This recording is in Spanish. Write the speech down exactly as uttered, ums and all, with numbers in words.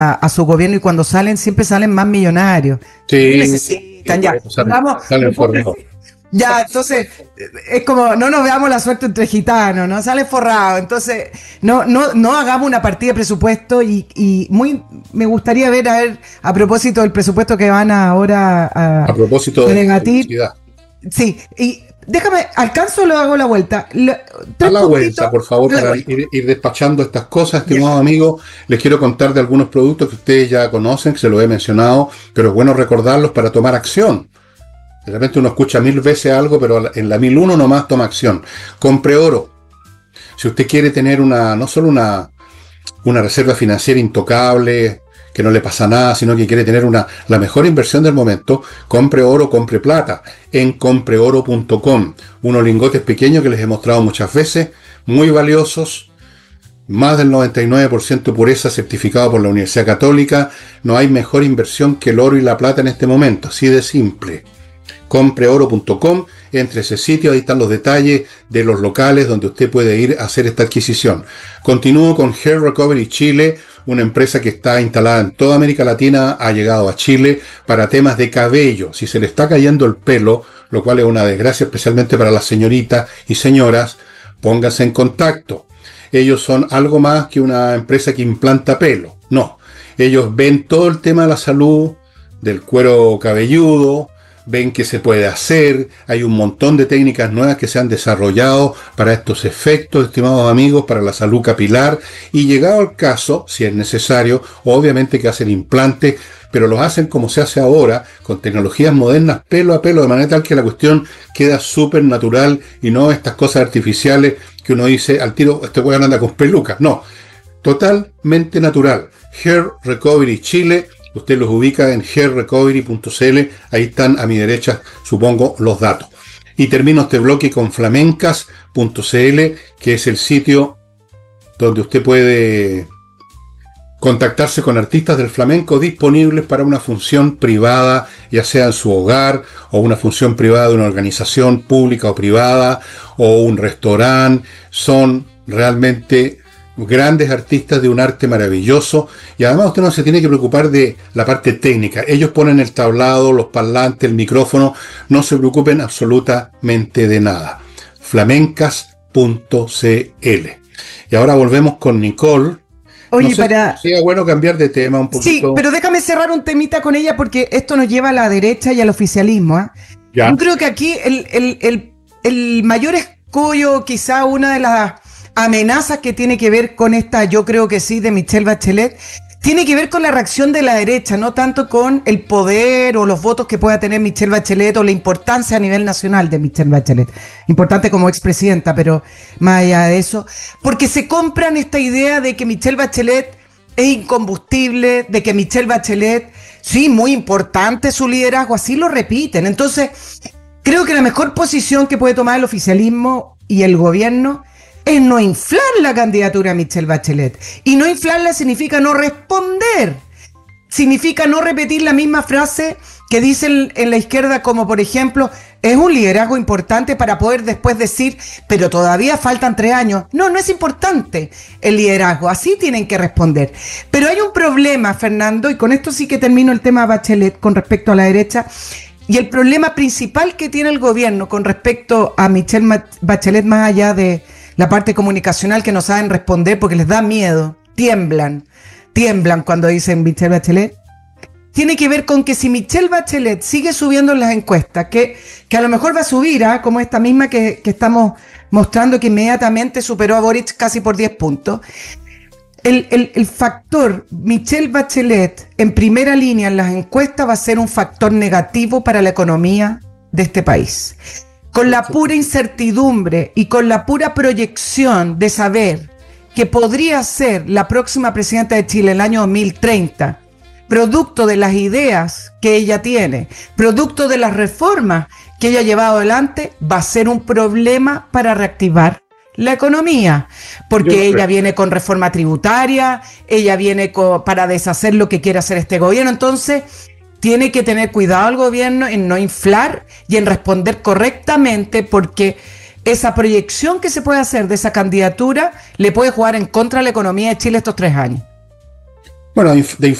a, a su gobierno y cuando salen siempre salen más millonarios. ¿Qué Sí, necesitan? Ya, salen, vamos, salen forrados. ya, entonces es como no nos veamos la suerte entre gitanos, ¿no? Sale forrado. Entonces, no, no, no hagamos una partida de presupuesto y, y muy me gustaría ver a ver a propósito del presupuesto que van ahora a, A propósito a de debatir. publicidad. Sí, y déjame, alcanzo o lo hago la vuelta. Lo- A tres la puntitos vuelta, por favor, a la para vuelta. ir, ir despachando estas cosas, Ya. estimados amigos. Les quiero contar de algunos productos que ustedes ya conocen, que se los he mencionado, pero es bueno recordarlos para tomar acción. De repente uno escucha mil veces algo, pero en la mil uno nomás toma acción. Compre oro. Si usted quiere tener una, no solo una, una reserva financiera intocable, que no le pasa nada, sino que quiere tener una, la mejor inversión del momento, compre oro, compre plata en compre oro punto com. Unos lingotes pequeños que les he mostrado muchas veces, muy valiosos, más del noventa y nueve por ciento pureza certificado por la Universidad Católica. No hay mejor inversión que el oro y la plata en este momento, así de simple. compre oro punto com, entre ese sitio, ahí están los detalles de los locales donde usted puede ir a hacer esta adquisición. Continúo con Hair Recovery Chile, una empresa que está instalada en toda América Latina, ha llegado a Chile para temas de cabello. Si se le está cayendo el pelo, lo cual es una desgracia especialmente para las señoritas y señoras, pónganse en contacto. Ellos son algo más que una empresa que implanta pelo. No, ellos ven todo el tema de la salud, del cuero cabelludo, ven qué se puede hacer, hay un montón de técnicas nuevas que se han desarrollado para estos efectos, estimados amigos, para la salud capilar, y llegado el caso, si es necesario, obviamente que hacen implantes, pero los hacen como se hace ahora, con tecnologías modernas, pelo a pelo, de manera tal que la cuestión queda súper natural y no estas cosas artificiales que uno dice, al tiro, este weón anda con pelucas. No, totalmente natural. Hair Recovery Chile, usted los ubica en hair recovery punto c l, ahí están a mi derecha, supongo, los datos. Y termino este bloque con flamencas punto c l, que es el sitio donde usted puede contactarse con artistas del flamenco disponibles para una función privada, ya sea en su hogar, o una función privada de una organización pública o privada, o un restaurante. Son realmente grandes artistas de un arte maravilloso, y además usted no se tiene que preocupar de la parte técnica. Ellos ponen el tablado, los parlantes, el micrófono, no se preocupen absolutamente de nada. flamencas punto c l. Y ahora volvemos con Nicole. Oye, no sé para... si sería bueno cambiar de tema un poquito. Sí, pero déjame cerrar un temita con ella porque esto nos lleva a la derecha y al oficialismo, ¿eh? Ya. Yo creo que aquí el, el, el, el mayor escollo, quizá una de las amenazas que tiene que ver con esta, yo creo que sí, de Michelle Bachelet, tiene que ver con la reacción de la derecha, no tanto con el poder o los votos que pueda tener Michelle Bachelet o la importancia a nivel nacional de Michelle Bachelet. Importante como expresidenta, pero más allá de eso, porque se compran esta idea de que Michelle Bachelet es incombustible, de que Michelle Bachelet, sí, muy importante su liderazgo, así lo repiten. Entonces, creo que la mejor posición que puede tomar el oficialismo y el gobierno es no inflar la candidatura a Michelle Bachelet. Y no inflarla significa no responder. Significa no repetir la misma frase que dicen en la izquierda, como por ejemplo, es un liderazgo importante para poder después decir, pero todavía faltan tres años. No, no es importante el liderazgo. Así tienen que responder. Pero hay un problema, Fernando, y con esto sí que termino el tema Bachelet con respecto a la derecha. Y el problema principal que tiene el gobierno con respecto a Michelle Bachelet, más allá de la parte comunicacional, que no saben responder porque les da miedo, tiemblan, tiemblan cuando dicen Michelle Bachelet, tiene que ver con que si Michelle Bachelet sigue subiendo en las encuestas, que, que a lo mejor va a subir, ¿eh? Como esta misma que, que estamos mostrando, que inmediatamente superó a Boric casi por diez puntos, el, el, el factor Michelle Bachelet en primera línea en las encuestas va a ser un factor negativo para la economía de este país. Con la pura incertidumbre y con la pura proyección de saber que podría ser la próxima presidenta de Chile el año dos mil treinta, producto de las ideas que ella tiene, producto de las reformas que ella ha llevado adelante, va a ser un problema para reactivar la economía, porque ella viene con reforma tributaria, ella viene con, para deshacer lo que quiere hacer este gobierno. Entonces tiene que tener cuidado el gobierno en no inflar y en responder correctamente, porque esa proyección que se puede hacer de esa candidatura le puede jugar en contra de la economía de Chile estos tres años. Bueno, de